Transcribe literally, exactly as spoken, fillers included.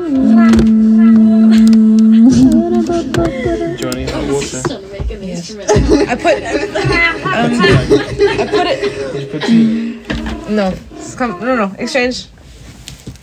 Johnny, hot water. Yes. I put um, I put it. Did you put tea? No, come, no, no. Exchange.